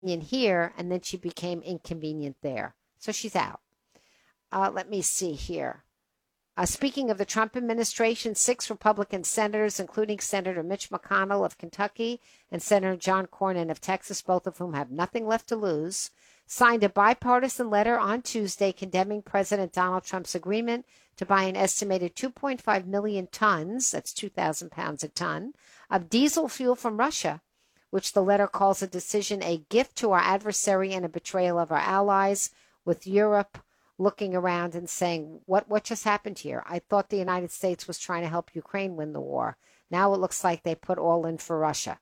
here, and then she became inconvenient there. So she's out. Let me see here. Speaking of the Trump administration, 6 Republican senators, including Senator Mitch McConnell of Kentucky and Senator John Cornyn of Texas, both of whom have nothing left to lose, signed a bipartisan letter on Tuesday condemning President Donald Trump's agreement to buy an estimated 2.5 million tons, that's 2,000 pounds a ton, of diesel fuel from Russia, which the letter calls a decision a gift to our adversary and a betrayal of our allies, with Europe looking around and saying, what just happened here? I thought the United States was trying to help Ukraine win the war. Now it looks like they put all in for Russia.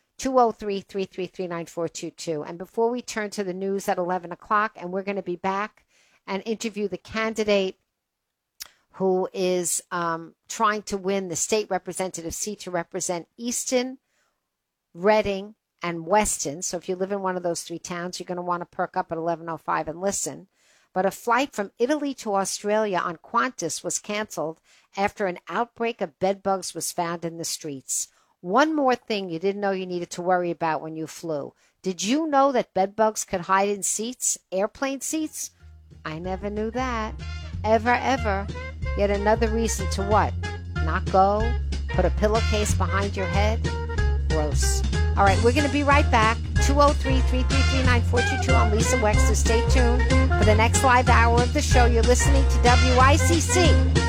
203-333-9422. And before we turn to the news at 11 o'clock, and we're going to be back and interview the candidate who is trying to win the state representative seat to represent Easton, Reading, and Weston. So if you live in one of those 3 towns, you're going to want to perk up at 11:05 and listen. But a flight from Italy to Australia on Qantas was canceled after an outbreak of bedbugs was found in the streets. One more thing you didn't know you needed to worry about when you flew. Did you know that bedbugs could hide in seats, airplane seats? I never knew that. Ever. Yet another reason to what? Not go? Put a pillowcase behind your head? Gross. All right, we're going to be right back. 203-333-9422. I'm Lisa Wexler. Stay tuned for the next live hour of the show. You're listening to WICC.